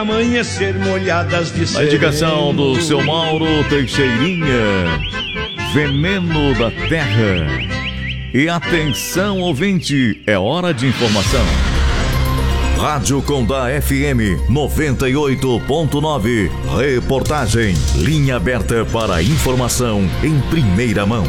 Amanhecer molhadas de sereno. A indicação do seu Mauro Teixeirinha, Veneno da Terra. E atenção, ouvinte, é hora de informação. Rádio Condá FM 98.9. Reportagem, linha aberta para informação em primeira mão.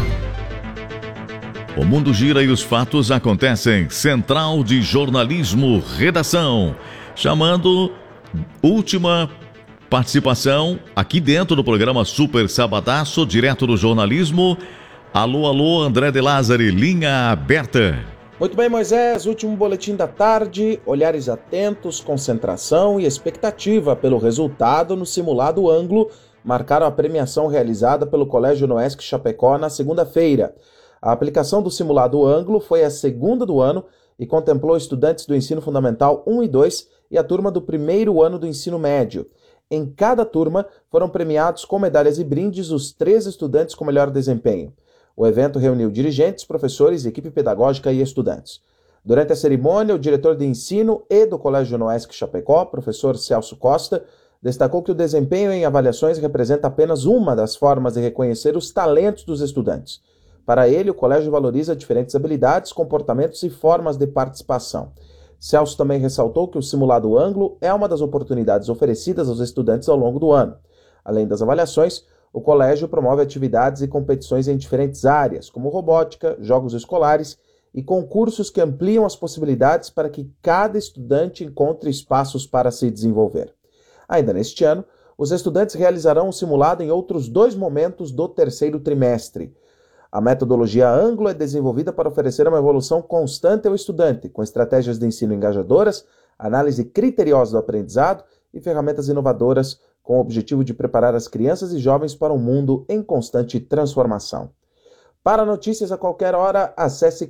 O mundo gira e os fatos acontecem. Central de Jornalismo, redação. Chamando última participação aqui dentro do programa Super Sabadaço, direto do jornalismo. Alô, alô, André de Lázari, linha aberta. Muito bem, Moisés, último boletim da tarde, olhares atentos, concentração e expectativa pelo resultado no simulado ângulo marcaram a premiação realizada pelo Colégio Noesc Chapecó na segunda-feira. A aplicação do simulado ângulo foi a segunda do ano e contemplou estudantes do ensino fundamental 1 e 2 e a turma do primeiro ano do ensino médio. Em cada turma foram premiados com medalhas e brindes os 3 estudantes com melhor desempenho. O evento reuniu dirigentes, professores, equipe pedagógica e estudantes. Durante a cerimônia, o diretor de ensino e do Colégio Noesc Chapecó, professor Celso Costa, destacou que o desempenho em avaliações representa apenas uma das formas de reconhecer os talentos dos estudantes. Para ele, o colégio valoriza diferentes habilidades, comportamentos e formas de participação. Celso também ressaltou que o simulado ângulo é uma das oportunidades oferecidas aos estudantes ao longo do ano. Além das avaliações, o colégio promove atividades e competições em diferentes áreas, como robótica, jogos escolares e concursos que ampliam as possibilidades para que cada estudante encontre espaços para se desenvolver. Ainda neste ano, os estudantes realizarão um simulado em outros 2 momentos do terceiro trimestre. A metodologia ângulo é desenvolvida para oferecer uma evolução constante ao estudante, com estratégias de ensino engajadoras, análise criteriosa do aprendizado e ferramentas inovadoras com o objetivo de preparar as crianças e jovens para um mundo em constante transformação. Para notícias a qualquer hora, acesse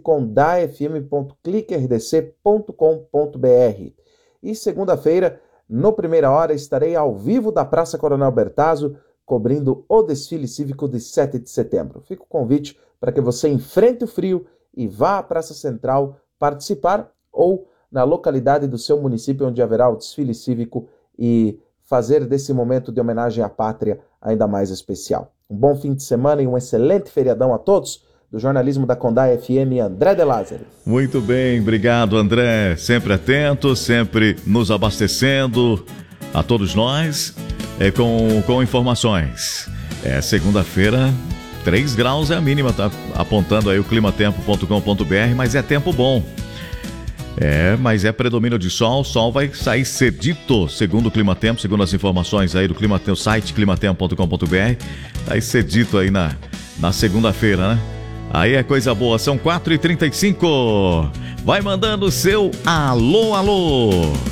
condafm.cliquerdc.com.br. E segunda-feira, no Primeira Hora, estarei ao vivo da Praça Coronel Bertazzo, cobrindo o desfile cívico de 7 de setembro. Fica o convite para que você enfrente o frio e vá à Praça Central participar ou na localidade do seu município onde haverá o desfile cívico e fazer desse momento de homenagem à pátria ainda mais especial. Um bom fim de semana e um excelente feriadão a todos. Do jornalismo da Condá FM, André de Lázari. Muito bem, obrigado, André. Sempre atento, sempre nos abastecendo a todos nós com informações. Segunda-feira, 3 graus é a mínima, tá apontando aí o climatempo.com.br, mas é tempo bom. Mas é predomínio de sol, o sol vai sair cedito, segundo o Climatempo, segundo as informações aí do Climatempo, site climatempo.com.br, tá aí cedito aí na segunda-feira, né? Aí é coisa boa, são 4h35, vai mandando o seu alô, alô!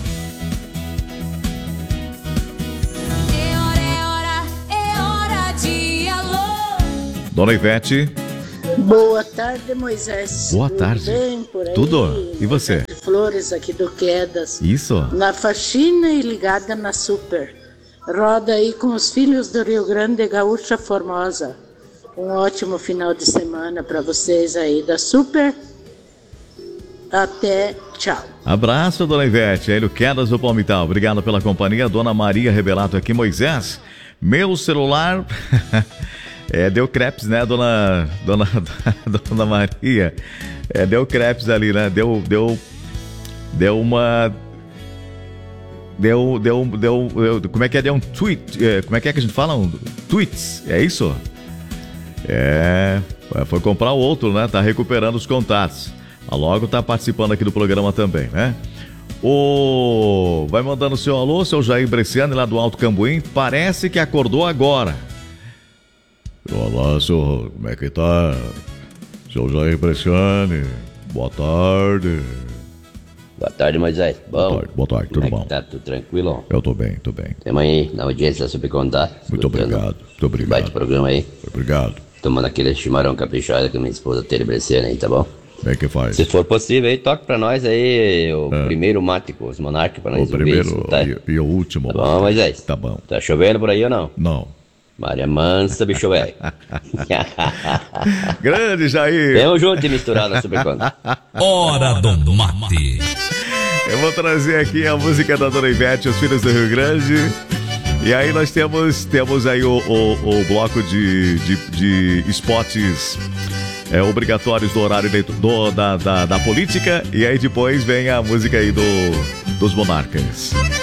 É hora de alô! Dona Ivete. Boa tarde, Moisés. Boa tarde. Tudo bem por aí? Tudo. E você? Flores aqui do Quedas. Isso. Na faxina e ligada na Super. Roda aí com os filhos do Rio Grande, Gaúcha Formosa. Um ótimo final de semana para vocês aí da Super. Até, tchau. Abraço, Dona Ivete. Aí do Quedas do Palmital. Obrigado pela companhia. Dona Maria Rebelato aqui, Moisés. Meu celular... deu crepes, né, dona Maria? Deu crepes ali, né? Deu uma... Como é que é? Deu um tweet. Como é que a gente fala? Tweets, é isso? Foi comprar o outro, né? Tá recuperando os contatos. A Logo tá participando aqui do programa também, né? Vai mandando o seu alô, seu Jair Bresciani lá do Alto Cambuim. Parece que acordou agora. Olá, senhor, como é que tá? Seu Jair Bresciani, boa tarde. Boa tarde, Moisés. Bom. Boa tarde, tudo bom? Tá tudo tranquilo? Eu tô bem. Tamo aí na audiência Super Condá. Muito obrigado. Bate programa aí. Obrigado. Tomando aquele chimarrão caprichado com minha esposa Tere Bresciani aí, tá bom? Como é que faz? Se for possível aí, toque pra nós aí o primeiro mate com os monarcas pra nós ouvir. O primeiro e o último. Tá bom, Moisés? Tá bom. Tá chovendo por aí ou não? Não. Maria Mansa, bicho velho. Grande Jair. Tamo junto e misturado na Super Condá. Hora do mate. Eu vou trazer aqui a música da Dona Ivete, Os Filhos do Rio Grande. E aí nós temos aí o bloco de spots obrigatórios do horário da política. E aí depois vem a música aí dos Monarcas.